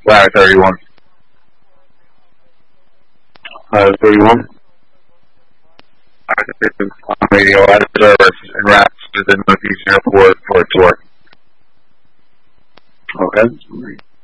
Ladder 31. 31. On radio at a service and wraps to the Northeast Airport for a tour. Okay.